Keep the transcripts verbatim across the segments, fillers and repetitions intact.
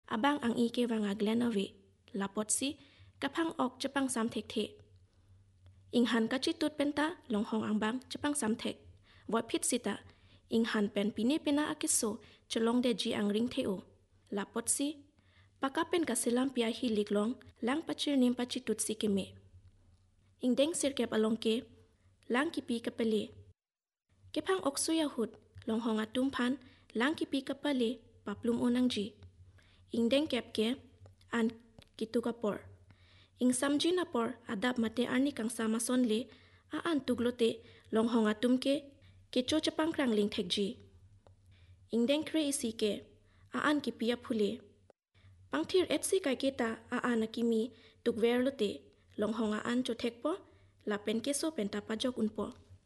abang ang ike wanga glenawe lapot si kapang ok Jepang samthek the inghan kachitut penta longhong ang bang Jepang samthek wat phit sita inghan pen pine pena akiso chelong de ji ang ring theo lapot si pakapen kasilam pia hi liklong lang pachir nim pachitut si keme ingdeng sirkep alongke lang kipi kapele kepang oksu yahut longhong atum phan lang kipi kapale paplum onang ji ingdeng kepke an kitukapor ing samji napor adap mate arni kang samason le a an tuglote longhong atumke kecho chapang krang ling thekji ingdeng kre isike a an kipiya phule pangthir etsi kaiketa a an akimi tukverlote longhong a an chothekpo lapen keso penta pajok unpo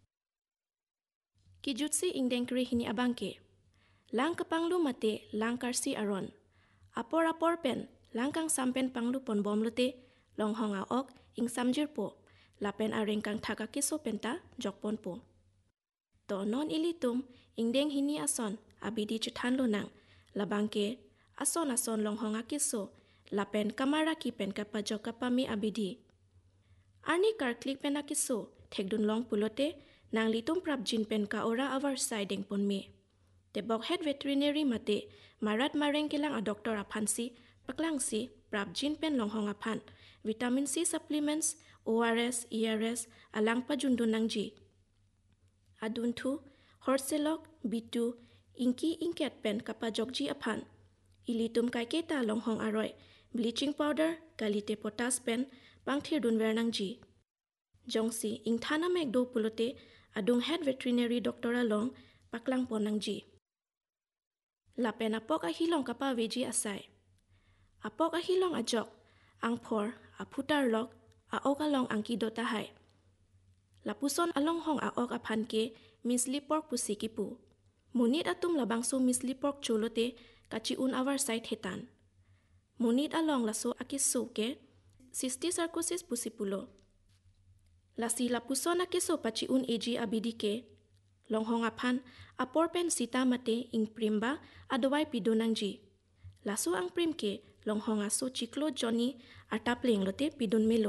kijutsi ingdeng kre hini abangke lang kapanglu mate lang karsi aron apor apor pen langkang sampen panglu pon bomlote longhong a ok ing samjir po lapen areng kang thaka keso penta jokpon po to non ilitum ingdeng hini ason abidi chithan lo nang labangke ason ason longhong a keso lapen kamara ki pen kapa jokapa mi abidi arni kar klik pen akiso thekdun long pulote nang litum prap jin pen ka ora avar siding pon me te bok head veterinary mate marat mareng kelang a doctor aphansi paklangsi prap jin pen longhong aphan vitamin C supplements O R S E R S alang pa jundun nangji adun thu horselok bitu inki inket pen kapa jokji aphan ilitum kaiketa longhong aroi bleaching powder kalite potas pen pangthir dunwer nangji jongsi ingthana mek do pulote adung head veterinary doctor along paklang pon nangji lapen apok ahilong kapa veji asai apok ahilong ajok angphor aputar lok a ok along angki dota hai lapuson along hong a ok aphan ke misli pork pusikipu munit atum labangso misli pork cholote kachi un avar site hetan munit along laso akiso ke cystic pusipulo lasi lapuson akiso pachi un eji abidike longhong aphan apor pen sita mate ing primba adowai pidonangji laso ang prim ke longhong aso chiklo joni atapling lote pidun melo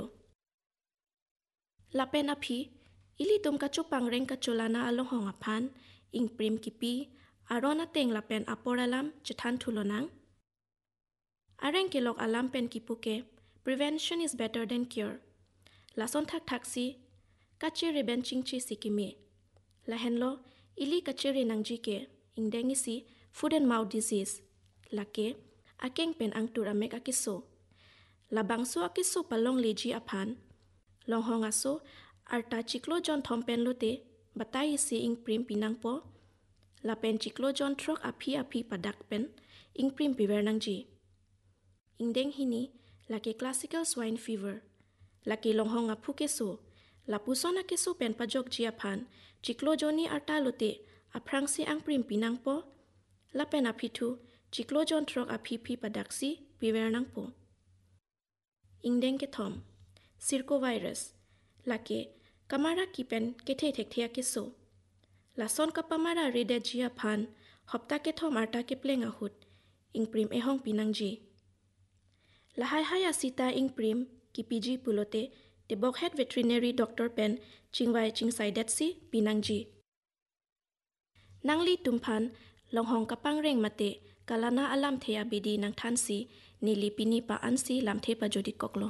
lapen aphi ili tum kacho pangreng kacholana alonghong aphan ing prim kipi arona teng lapen aporalam chethan thulonang areng kelok alam pen kipuke prevention is better than cure lason thak thaksi kachi reben chingchi sikime lahenlo ili kachi renangji ke ingdengisi foot and mouth disease lake akeng pen angtur amek akiso labangso akiso palong leji aphan longhong aso arta chiklo jon thompen lote batai si ing prim pinang po lapen chiklo jon throk aphi aphi padak pen ing prim piver nangji ingdeng hini lake classical swine fever lake longhong aphu keso lapusona keso pen pajok ji aphan chiklo joni arta lote aprang si ang prim pinang po lapen apithu chiklo jon throk aphi phi padaksi piver nang po ingdeng ke thom circovirus lake kamara kipen kethe thekthia keso lason kapamara rede jia phan hopta ke thom arta ke pleng ahut ing prim ehong pinangji lahai haya sita ing prim kipiji pulote te bok head veterinary doctor pen chingwai chingsai detsi pinangji nangli tumphan longhong kapang reng mate kalana alam thea bidi nang thansi nili pini pa ansi lamthe pa jodi koklo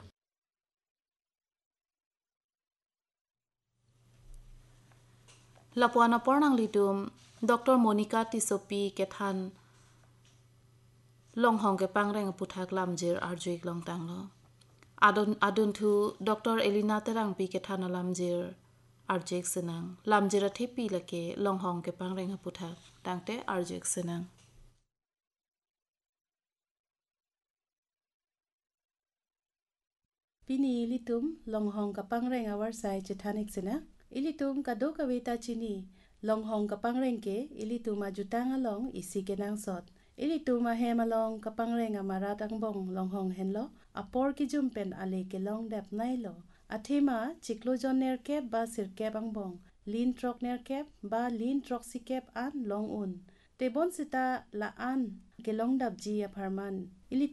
Lapuana pornang litum Doctor Monica Tisopi kethan longhong ke pangreng puthak lamjir arjuik longtang lo adon adun thu Doctor Elina terang pi kethan lamjir arjuik senang lamjir athepi lake longhong ke pangreng puthak tangte arjuik senang Pini ilitum longhong kapangreng awar sai chethanik sena ilitum kado kaweta chini longhong kapangreng ke ilitum ajutang along isi kenang sot ilitum ahem along kapangreng amarat angbong longhong henlo apor ki jumpen ale ke long dep nailo athema chiklojon ner kep ba sirkep angbong lin trok ner kep ba lin trok sikep an long un tebon sita la an ke long dap ji aparman